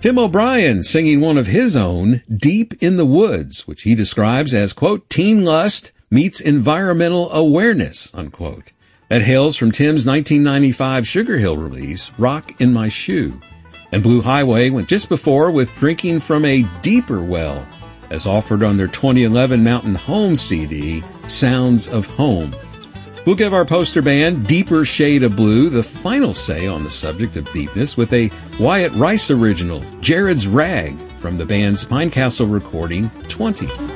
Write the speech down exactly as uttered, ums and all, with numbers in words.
Tim O'Brien singing one of his own, Deep in the Woods, which he describes as, quote, teen lust meets environmental awareness, unquote. That hails from Tim's nineteen ninety-five Sugar Hill release, Rock in My Shoe. And Blue Highway went just before with Drinking from a Deeper Well, as offered on their twenty eleven Mountain Home C D, Sounds of Home. We'll give our poster band, Deeper Shade of Blue, the final say on the subject of deepness with a Wyatt Rice original, Jared's Rag, from the band's Pine Castle recording, twenty.